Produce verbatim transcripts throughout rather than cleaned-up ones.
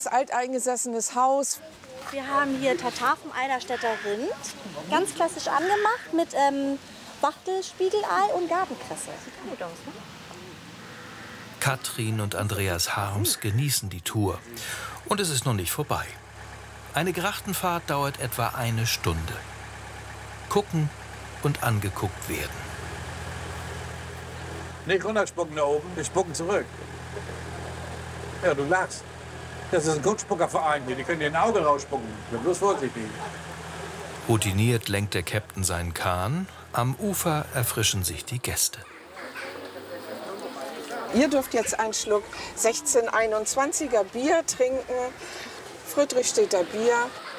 Das alteingesessenes Haus. Wir haben hier Tatar vom Eiderstädter Rind, ganz klassisch angemacht mit ähm, Wachtel, Spiegelei und Gartenkresse. Sieht gut aus, ne? Katrin und Andreas Harms genießen die Tour. Und es ist noch nicht vorbei. Eine Grachtenfahrt dauert etwa eine Stunde. Gucken und angeguckt werden. Nicht runterspucken da oben, wir spucken zurück. Ja, du lachst. Das ist ein Kunstspuckerverein hier, die können dir ein Auge rausspucken. Ich bin bloß vorsichtig. Routiniert lenkt der Captain seinen Kahn. Am Ufer erfrischen sich die Gäste. Ihr dürft jetzt einen Schluck sechzehn einundzwanziger Bier trinken. Friedrichstädter Bier.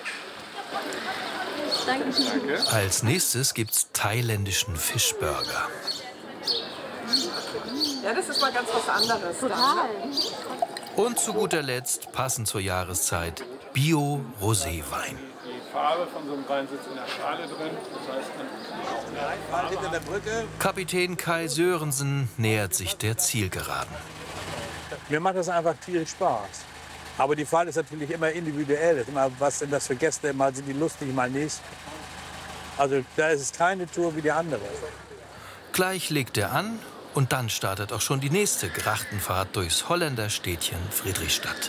Danke. Als nächstes gibt's thailändischen Fischburger. Ja, das ist mal ganz was anderes. Total. Und zu guter Letzt, passend zur Jahreszeit, Bio-Roséwein. Die Farbe von so einem Wein sitzt in der Schale drin. Das heißt, man Hinter der Brücke. Kapitän Kai Sörensen nähert sich der Zielgeraden. Mir macht das einfach tierisch Spaß. Aber die Fahrt ist natürlich immer individuell. Das ist immer, was sind das für Gäste? Mal sind die lustig, mal nicht. Also da ist es keine Tour wie die andere. Gleich legt er an und dann startet auch schon die nächste Grachtenfahrt durchs Holländerstädtchen Friedrichstadt.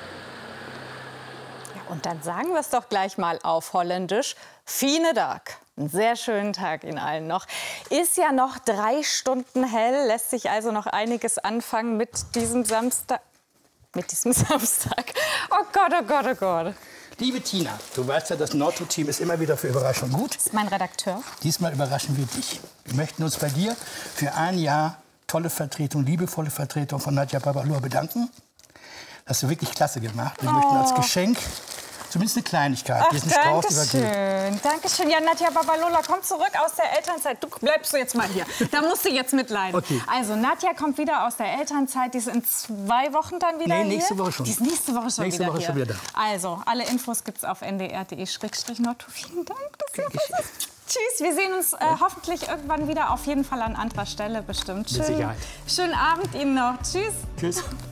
Ja, und dann sagen wir es doch gleich mal auf Holländisch. Fine Dag. Einen sehr schönen Tag Ihnen allen noch. Ist ja noch drei Stunden hell, lässt sich also noch einiges anfangen mit diesem Samstag. Mit diesem Samstag. Oh Gott, oh Gott, oh Gott. Liebe Tina, du weißt ja, das Nordtour-Team ist immer wieder für Überraschungen gut. Das ist mein Redakteur. Diesmal überraschen wir dich. Wir möchten uns bei dir für ein Jahr tolle Vertretung, liebevolle Vertretung von Nadja Babalova bedanken. Das hast du wirklich klasse gemacht. Wir oh. möchten als Geschenk zumindest eine Kleinigkeit, Ach, diesen Strauß übergeben. Dankeschön, Dankeschön. Ja, Nadja Babalova, komm zurück aus der Elternzeit. Du bleibst du jetzt mal hier. Da musst du jetzt mitleiden. Okay. Also, Nadja kommt wieder aus der Elternzeit. Die ist in zwei Wochen dann wieder nee, hier. nächste Woche schon. Die ist nächste Woche schon nächste wieder Woche hier. schon wieder da. Also, alle Infos gibt's auf n d r punkt d e slash nordtour. Vielen Dank, dass ihr das ist. Tschüss, wir sehen uns äh, hoffentlich irgendwann wieder. Auf jeden Fall an anderer Stelle bestimmt. Schön, Mit Sicherheit. Schönen Abend Ihnen noch. Tschüss. Tschüss.